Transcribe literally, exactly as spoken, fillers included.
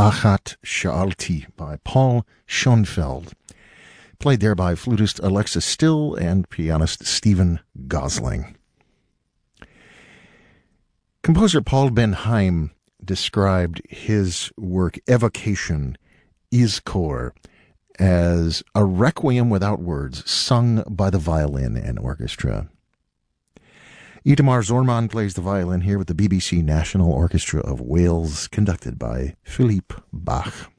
Achat Sha'alti by Paul Schoenfeld, played there by flutist Alexa Still and pianist Stephen Gosling. Composer Paul Ben Haim described his work Evocation, Izkor, as a requiem without words, sung by the violin and orchestra. Itamar Zorman plays the violin here with the B B C National Orchestra of Wales, conducted by Philippe Bach.